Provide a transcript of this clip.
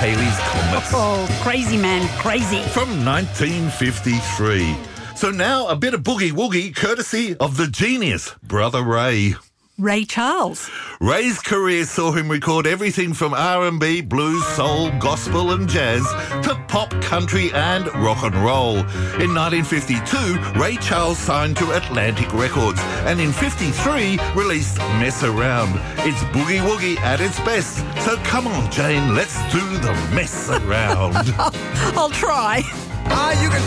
Halley's Comet. Oh, crazy man, crazy. From 1953. So now a bit of boogie-woogie courtesy of the genius, Brother Ray. Ray Charles. Ray's career saw him record everything from R&B, blues, soul, gospel and jazz to pop, country and rock and roll. In 1952, Ray Charles signed to Atlantic Records and in 53 released Mess Around. It's boogie-woogie at its best. So come on, Jane, let's do the mess around. I'll try. You can